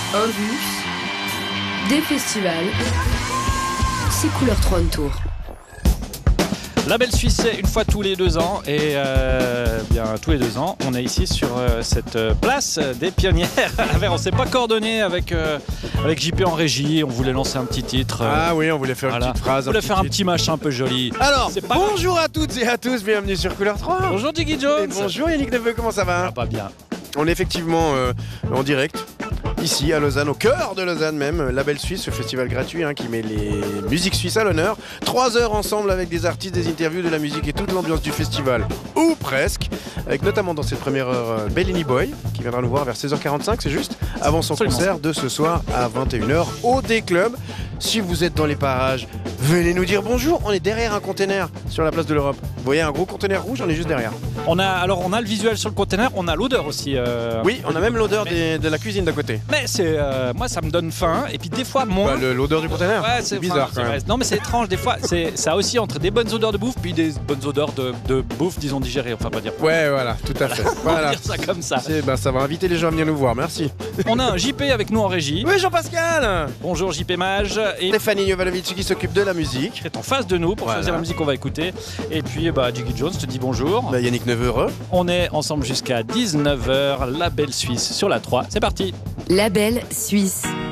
un bus, des festivals, c'est Couleur 30 Tours. La Belle Suisse, c'est une fois tous les 2 ans et bien tous les 2 ans, on est ici sur cette place des Pionnières. On ne s'est pas coordonné avec JP en régie, on voulait lancer un petit titre. Ah oui, on voulait faire une petite phrase. On voulait faire un petit machin un peu joli. Alors, bonjour à toutes et à tous, bienvenue sur Couleur 3. Bonjour Diggy Jones. Et bonjour Yannick Neveu, comment ça va? Pas bien. On est effectivement en direct. Ici à Lausanne, au cœur de Lausanne même, La Belle Suisse, ce festival gratuit qui met les musiques suisses à l'honneur. 3 heures ensemble avec des artistes, des interviews, de la musique et toute l'ambiance du festival, ou presque. Avec notamment dans cette première heure Bellini Boy, qui viendra nous voir vers 16h45, c'est juste, avant son concert de ce soir à 21h au D-Club. Si vous êtes dans les parages, venez nous dire bonjour. On est derrière un container sur la place de l'Europe. Vous voyez un gros container rouge, on est juste derrière. On a le visuel sur le container, on a l'odeur aussi. Oui, on a même l'odeur de la cuisine d'à côté. Mais moi ça me donne faim et puis des fois moins. L'odeur du container, ouais, c'est bizarre quand même. Non mais c'est étrange, des fois ça aussi entre des bonnes odeurs de bouffe puis des bonnes odeurs de bouffe disons digérée, enfin pas dire. Ouais voilà, tout à fait. Voilà. On va dire ça comme ça. Ça va inviter les gens à venir nous voir, merci. On a un JP avec nous en régie. Oui Jean-Pascal. Bonjour JP Mage. Et Stéphanie Jovanovic qui s'occupe de la musique. Qui est en face de nous pour choisir la musique qu'on va écouter. Et puis Diggy Jones te dit bonjour. Yannick Neveu. On est ensemble jusqu'à 19h, La Belle Suisse sur la 3. C'est parti. La Belle Suisse.